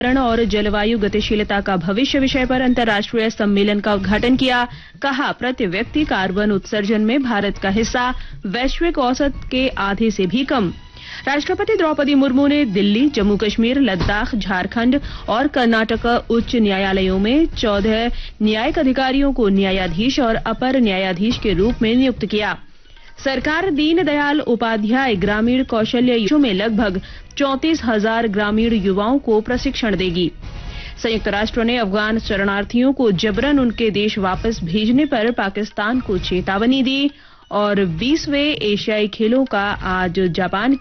और जलवायु गतिशीलता का भविष्य विषय पर अंतर्राष्ट्रीय सम्मेलन का उद्घाटन किया। कहा, प्रति व्यक्ति कार्बन उत्सर्जन में भारत का हिस्सा वैश्विक औसत के आधे से भी कम। राष्ट्रपति द्रौपदी मुर्मू ने दिल्ली, जम्मू कश्मीर, लद्दाख, झारखंड और कर्नाटक उच्च न्यायालयों में 14 न्यायिक अधिकारियों को न्यायाधीश और अपर न्यायाधीश के रूप में नियुक्त किया। सरकार दीनदयाल उपाध्याय ग्रामीण कौशल्य योजना में लगभग 34,000 ग्रामीण युवाओं को प्रशिक्षण देगी। संयुक्त राष्ट्र ने अफगान शरणार्थियों को जबरन उनके देश वापस भेजने पर पाकिस्तान को चेतावनी दी। और 20वें एशियाई खेलों का आज जापान